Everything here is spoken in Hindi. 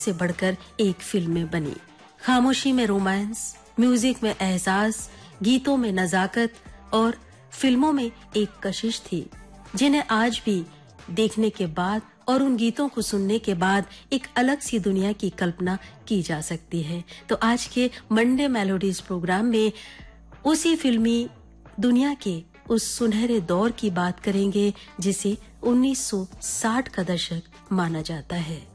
से बढ़कर एक फिल्में बनी। खामोशी में रोमांस, म्यूजिक में एहसास, गीतों में नजाकत और फिल्मों में एक कशिश थी जिन्हें आज भी देखने के बाद और उन गीतों को सुनने के बाद एक अलग सी दुनिया की कल्पना की जा सकती है। तो आज के मंडे मेलोडीज प्रोग्राम में उसी फिल्मी दुनिया के उस सुनहरे दौर की बात करेंगे जिसे 1960 का दशक माना जाता है।